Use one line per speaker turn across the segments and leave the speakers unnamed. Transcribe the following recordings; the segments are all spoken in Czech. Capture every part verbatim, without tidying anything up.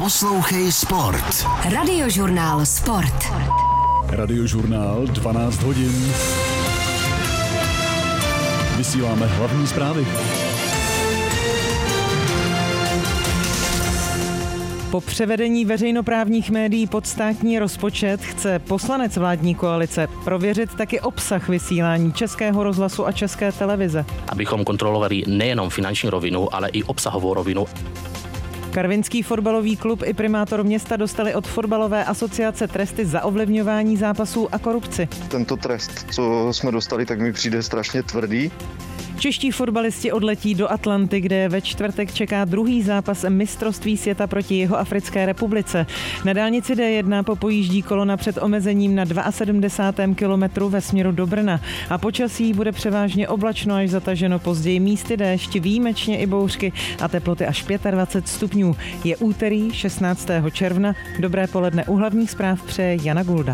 Poslouchej sport.
Radiožurnál Sport.
Radiožurnál dvanáct hodin. Vysíláme hlavní zprávy.
Po převedení veřejnoprávních médií pod státní rozpočet chce poslanec vládní koalice prověřit taky obsah vysílání Českého rozhlasu a České televize.
Abychom kontrolovali nejenom finanční rovinu, ale i obsahovou rovinu.
Karvinský fotbalový klub i primátor města dostali od fotbalové asociace tresty za ovlivňování zápasů a korupci.
Tento trest, co jsme dostali, tak mi přijde strašně tvrdý.
Čeští fotbalisti odletí do Atlanty, kde ve čtvrtek čeká druhý zápas mistrovství světa proti Jihoafrické republice. Na dálnici D jedna popojíždí kolona před omezením na sedmdesátém druhém kilometru ve směru do Brna. A počasí bude převážně oblačno až zataženo, později místy déšť, výjimečně i bouřky a teploty až dvacet pět stupňů. Je úterý šestnáctého června. Dobré poledne, u hlavních zpráv přeje Jana Gulda.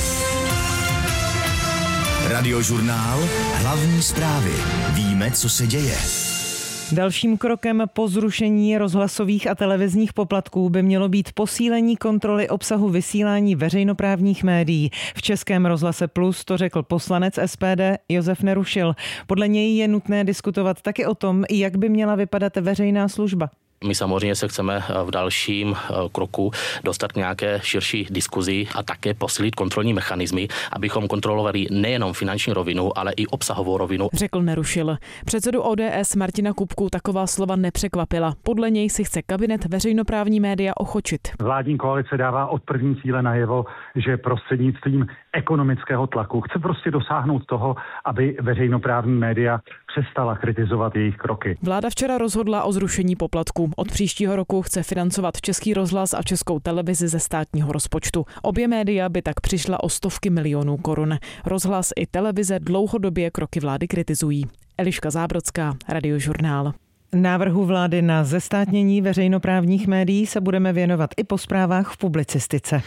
Radiožurnál hlavní zprávy. Víme, co se děje.
Dalším krokem po zrušení rozhlasových a televizních poplatků by mělo být posílení kontroly obsahu vysílání veřejnoprávních médií. V Českém rozhlase Plus to řekl poslanec S P D Josef Nerušil. Podle něj je nutné diskutovat taky o tom, jak by měla vypadat veřejná služba.
My samozřejmě se chceme v dalším kroku dostat k nějaké širší diskuzi a také posílit kontrolní mechanismy, abychom kontrolovali nejenom finanční rovinu, ale i obsahovou rovinu.
Řekl Nerušil. Předsedu O D S Martina Kupku taková slova nepřekvapila. Podle něj si chce kabinet veřejnoprávní média ochočit.
Vládní koalice dává od první chvíle najevo, že prostřednictvím ekonomického tlaku chce prostě dosáhnout toho, aby veřejnoprávní média přestala kritizovat jejich kroky.
Vláda včera rozhodla o zrušení poplatku. Od příštího roku chce financovat Český rozhlas a Českou televizi ze státního rozpočtu. Obě média by tak přišla o stovky milionů korun. Rozhlas i televize dlouhodobě kroky vlády kritizují. Eliška Zábrodská, Radiožurnál.
Návrhu vlády na zestátnění veřejnoprávních médií se budeme věnovat i po zprávách v publicistice.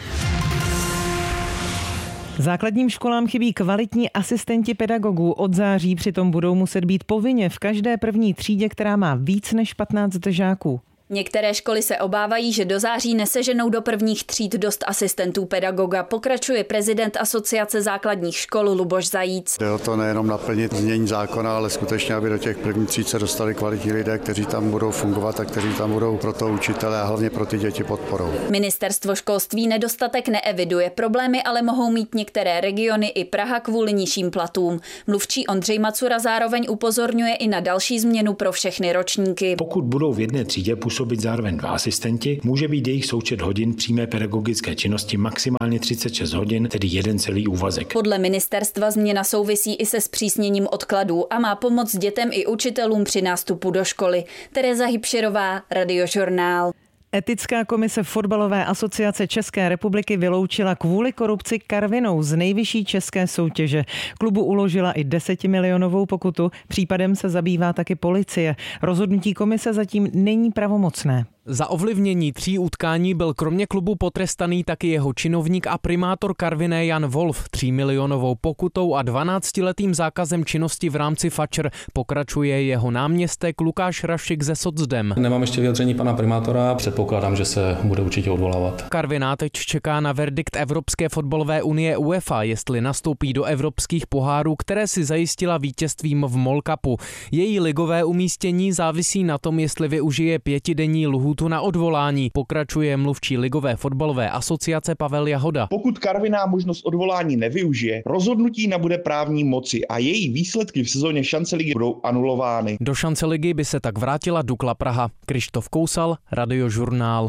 Základním školám chybí kvalitní asistenti pedagogů. Od září přitom budou muset být povinně v každé první třídě, která má víc než patnáct žáků.
Některé školy se obávají, že do září neseženou do prvních tříd dost asistentů pedagoga, pokračuje prezident Asociace základních škol Luboš Zajíc.
Jde o to nejenom naplnit znění zákona, ale skutečně, aby do těch prvních tříd se dostali kvalitní lidé, kteří tam budou fungovat a kteří tam budou pro to učitele a hlavně pro ty děti podporou.
Ministerstvo školství nedostatek neeviduje, problémy ale mohou mít některé regiony i Praha kvůli nižším platům. Mluvčí Ondřej Macura zároveň upozorňuje i na další změnu pro všechny ročníky.
Pokud budou v jedné třídě působit zároveň dva asistenti, může být jejich součet hodin přímé pedagogické činnosti maximálně třicet šest hodin, tedy jeden celý úvazek.
Podle ministerstva změna souvisí i se zpřísněním odkladů a má pomoct dětem i učitelům při nástupu do školy. Tereza Hybširová, Radiožurnál.
Etická komise fotbalové asociace České republiky vyloučila kvůli korupci Karvinou z nejvyšší české soutěže. Klubu uložila i desetimilionovou pokutu, případem se zabývá taky policie. Rozhodnutí komise zatím není pravomocné.
Za ovlivnění tří utkání byl kromě klubu potrestaný taky jeho činovník a primátor Karviné Jan Wolf třímilionovou pokutou a dvanáctiletým zákazem činnosti v rámci FAČR. Pokračuje jeho náměstek Lukáš Rašik ze Socdem.
Nemám ještě vyjádření pana primátora, předpokládám, že se bude určitě odvolávat.
Karviná teď čeká na verdikt Evropské fotbalové unie UEFA, jestli nastoupí do evropských pohárů, které si zajistila vítězstvím v MOL Cupu. Její ligové umístění závisí na tom, jestli využije pětidenní lhůtu na odvolání, pokračuje mluvčí ligové fotbalové asociace Pavel Jahoda.
Pokud Karviná možnost odvolání nevyužije, rozhodnutí nabude právní moci a její výsledky v sezóně šance ligy budou anulovány.
Do šance ligy by se tak vrátila Dukla Praha. Krištof Kousal, Radiožurnál.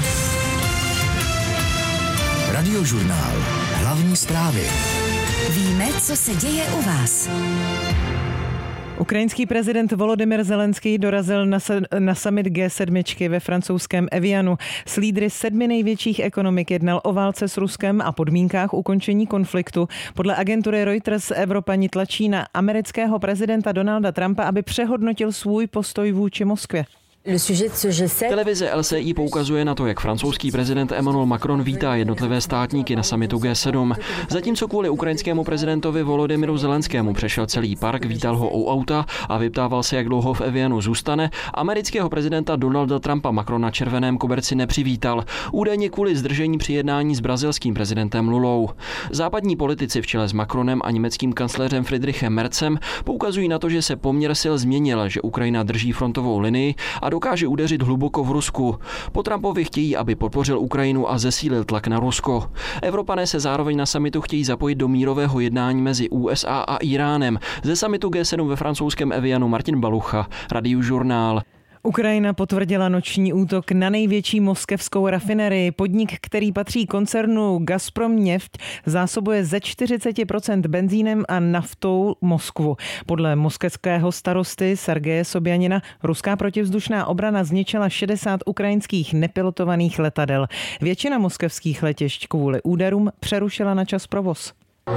Radiožurnál. Hlavní zprávy.
Víme, co se děje u vás.
Ukrajinský prezident Volodymyr Zelenský dorazil na, se, na summit G sedm ve francouzském Evianu. S lídry sedmi největších ekonomik jednal o válce s Ruskem a podmínkách ukončení konfliktu. Podle agentury Reuters Evropani tlačí na amerického prezidenta Donalda Trumpa, aby přehodnotil svůj postoj vůči Moskvě.
Televize L C I poukazuje na to, jak francouzský prezident Emmanuel Macron vítá jednotlivé státníky na summitu G sedm. Zatímco kvůli ukrajinskému prezidentovi Volodymyru Zelenskému přešel celý park, vítal ho u auta a vyptával se, jak dlouho v Evianu zůstane, amerického prezidenta Donalda Trumpa Macron na červeném koberci nepřivítal, údajně kvůli zdržení při jednání s brazilským prezidentem Lulou. Západní politici v čele s Macronem a německým kancléřem Friedrichem Merzem poukazují na to, že se poměr sil změnil, že Ukrajina drží frontovou linii a dokáže udeřit hluboko v Rusku. Po Trumpovi chtějí, aby podpořil Ukrajinu a zesílil tlak na Rusko. Evropané se zároveň na summitu chtějí zapojit do mírového jednání mezi U S A a Iránem. Ze summitu G sedm ve francouzském Evianu Martin Balucha, Radiožurnál.
Ukrajina potvrdila noční útok na největší moskevskou rafinerii. Podnik, který patří koncernu Gazprom Neft, zásobuje ze čtyřicet procent benzínem a naftou Moskvu. Podle moskevského starosty Sergeje Sobjanina ruská protivzdušná obrana zničila šedesát ukrajinských nepilotovaných letadel. Většina moskevských letišť kvůli úderům přerušila na čas provoz.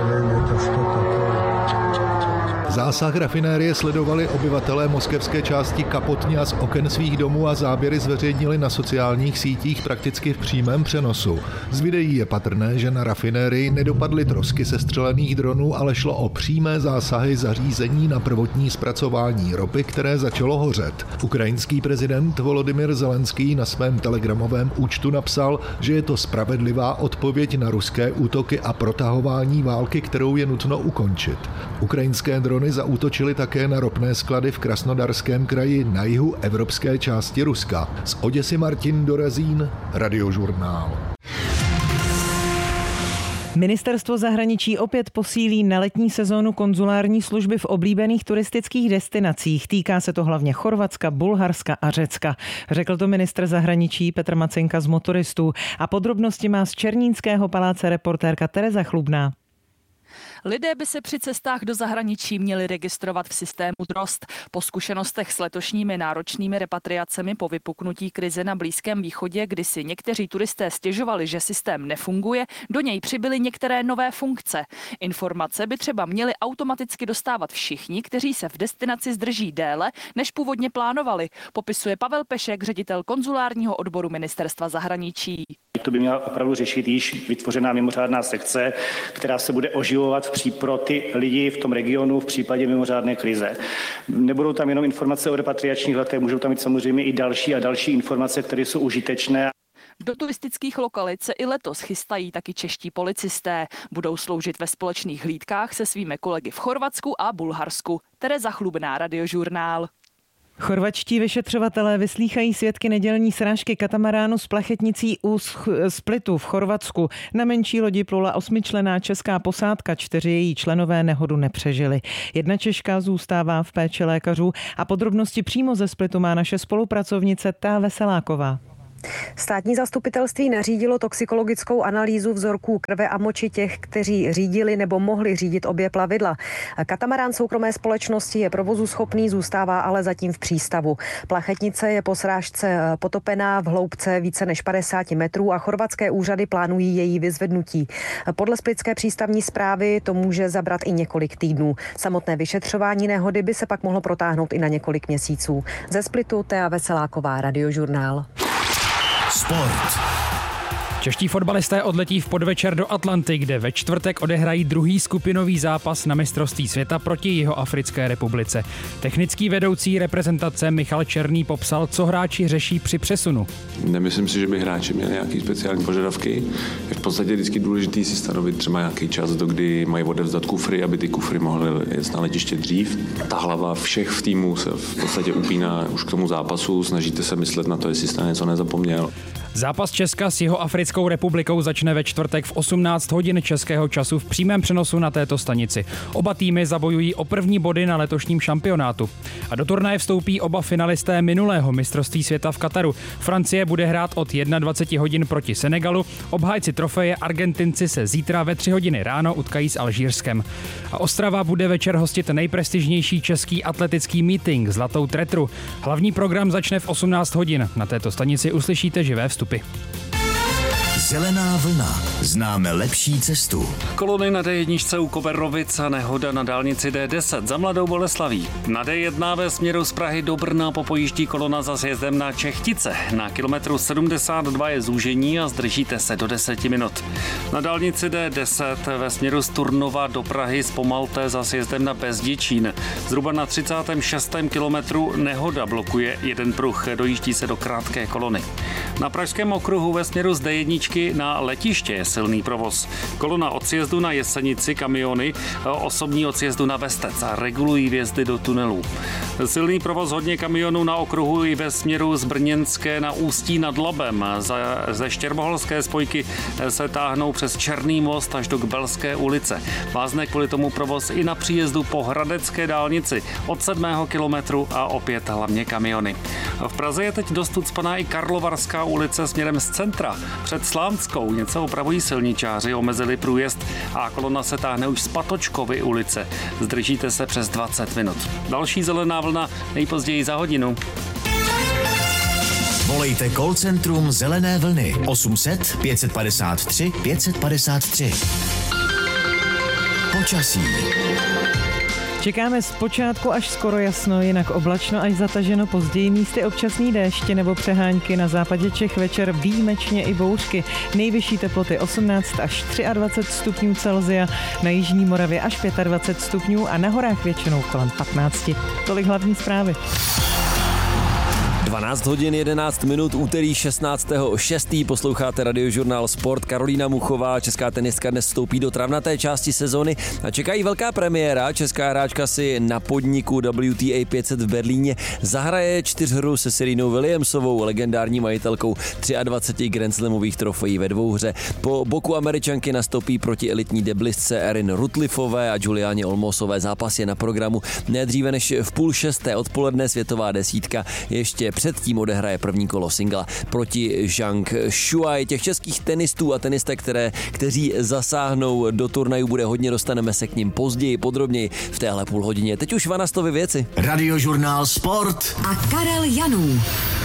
Zásah rafinérie sledovali obyvatelé moskevské části Kapotňa z oken svých domů a záběry zveřejnili na sociálních sítích prakticky v přímém přenosu. Z videí je patrné, že na rafinérii nedopadly trosky sestřelených dronů, ale šlo o přímé zásahy zařízení na prvotní zpracování ropy, které začalo hořet. Ukrajinský prezident Volodymyr Zelenský na svém telegramovém účtu napsal, že je to spravedlivá odpověď na ruské útoky a protahování války, kterou je nutno ukončit. Ukrajinské drony zaútočili také na ropné sklady v Krasnodarském kraji na jihu evropské části Ruska. Z Oděsy Martin Dorazín, Radiožurnál.
Ministerstvo zahraničí opět posílí na letní sezónu konzulární služby v oblíbených turistických destinacích. Týká se to hlavně Chorvatska, Bulharska a Řecka. Řekl to ministr zahraničí Petr Macinka z Motoristů. A podrobnosti má z Černínského paláce reportérka Tereza Chlubná.
Lidé by se při cestách do zahraničí měli registrovat v systému Drost. Po zkušenostech s letošními náročnými repatriacemi po vypuknutí krize na Blízkém východě, kdy si někteří turisté stěžovali, že systém nefunguje, do něj přibyly některé nové funkce. Informace by třeba měli automaticky dostávat všichni, kteří se v destinaci zdrží déle, než původně plánovali, popisuje Pavel Pešek, ředitel konzulárního odboru ministerstva zahraničí.
To by měla opravdu řešit již vytvořená mimořádná sekce, která se bude oživovat v pří, pro ty lidi v tom regionu v případě mimořádné krize. Nebudou tam jenom informace o repatriačních letech, můžou tam mít samozřejmě i další a další informace, které jsou užitečné.
Do turistických lokalit se i letos chystají taky čeští policisté. Budou sloužit ve společných hlídkách se svými kolegy v Chorvatsku a Bulharsku. Tereza Chlubná, Radiožurnál.
Chorvatští vyšetřovatelé vyslýchají svědky nedělní srážky katamaránu s plachetnicí u Splitu v Chorvatsku. Na menší lodi plula osmičlenná česká posádka, čtyři její členové nehodu nepřežili. Jedna Češka zůstává v péči lékařů a podrobnosti přímo ze Splitu má naše spolupracovnice Tá Veseláková.
Státní zastupitelství nařídilo toxikologickou analýzu vzorků krve a moči těch, kteří řídili nebo mohli řídit obě plavidla. Katamarán soukromé společnosti je provozu schopný, zůstává ale zatím v přístavu. Plachetnice je po srážce potopená v hloubce více než padesát metrů a chorvatské úřady plánují její vyzvednutí. Podle splitské přístavní správy to může zabrat i několik týdnů. Samotné vyšetřování nehody by se pak mohlo protáhnout i na několik měsíců. Ze Splitu Tá Veseláková, Radiožurnál.
Sport. Čeští fotbalisté odletí v podvečer do Atlanty, kde ve čtvrtek odehrají druhý skupinový zápas na mistrovství světa proti Jihoafrické republice. Technický vedoucí reprezentace Michal Černý popsal, co hráči řeší při přesunu.
Nemyslím si, že by hráči měli nějaké speciální požadavky. Je v podstatě vždycky důležité si stanovit třeba nějaký čas, do kdy mají odevzdat kufry, aby ty kufry mohly jet na letiště dřív. Ta hlava všech v týmu se v podstatě upíná už k tomu zápasu, snažíte se myslet na to, jestli jste něco nezapomněl.
Zápas Česka s Jihoafrickou republikou začne ve čtvrtek v osmnáct hodin českého času v přímém přenosu na této stanici. Oba týmy zabojují o první body na letošním šampionátu. A do turnaje vstoupí oba finalisté minulého mistrovství světa v Kataru. Francie bude hrát od dvacet jedna hodin proti Senegalu, obhájci trofeje Argentinci se zítra ve tři hodiny ráno utkají s Alžírskem. A Ostrava bude večer hostit nejprestižnější český atletický meeting Zlatou tretru. Hlavní program začne v osmnáct hodin. Na této stanici uslyšíte živé vstupy.
Zelená vlna. Známe lepší cestu.
Kolony na dé jedna u Koberovic a nehoda na dálnici dé deset za Mladou Boleslaví. Na dé jedna ve směru z Prahy do Brna popojíždí kolona za sjezdem na Čechtice. Na kilometru sedmdesát dva je zúžení a zdržíte se do deseti minut. Na dálnici dé deset ve směru z Turnova do Prahy zpomalte za sjezdem na Bezděčín. Zhruba na třicátém šestém kilometru nehoda blokuje jeden pruh, dojíždí se do krátké kolony. Na pražském okruhu ve směru z dé jedna na letiště je silný provoz. Kolona od sjezdu na Jesenici kamiony, osobní od sjezdu na Vestec a regulují vjezdy do tunelů. Silný provoz hodně kamionů na okruhu i ve směru z Brněnské na Ústí nad Labem. Ze Štěrboholské spojky se táhnou přes Černý most až do Kbelské ulice. Vázne kvůli tomu provoz i na příjezdu po Hradecké dálnici od sedmého kilometru a opět hlavně kamiony. V Praze je teď dost ucpaná i Karlovarská ulice směrem z centra. Před Slávskou něco opravují silničáři, omezili průjezd a kolona se táhne už z Patočkovy ulice. Zdržíte se přes dvacet minut. Další zelená vlna nejpozději za hodinu.
Volejte call centrum Zelené vlny osm set pět padesát tři pět padesát tři. Počasí.
Čekáme zpočátku až skoro jasno, jinak oblačno až zataženo, později místy občasný déšť nebo přehánky, na západě Čech večer výjimečně i bouřky. Nejvyšší teploty osmnáct až dvacet tři stupňů Celsia, na jižní Moravě až dvacet pět stupňů a na horách většinou kolem patnáct. Tolik hlavní zprávy.
dvanáct hodin jedenáct minut, úterý šestnáctého šestého posloucháte Radiožurnál Sport. Karolína Muchová, česká tenistka, dnes vstoupí do travnaté části sezony a čeká jí velká premiéra. Česká hráčka si na podniku W T A pět set v Berlíně zahraje čtyřhru se Serenou Williamsovou, legendární majitelkou dvacet tři Grand Slamových trofejí ve dvouhře. Po boku Američanky nastoupí proti elitní deblistce Erin Rutliffové a Juliáně Olmosové. Zápas je na programu nedříve než v půl šesté odpoledne, světová desítka ještě předtím odehraje první kolo singla proti Zhang Shuai. Těch českých tenistů a tenistek, které, kteří zasáhnou do turnaju, bude hodně, dostaneme se k nim později, podrobněji v téhle půl hodině. Teď už Vanastovy věci.
Radiožurnál Sport
a Karel Janů.